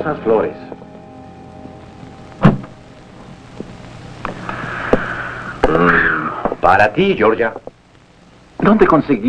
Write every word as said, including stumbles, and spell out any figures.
hermosas flores. Mm, para ti, Georgia. ¿Dónde conseguí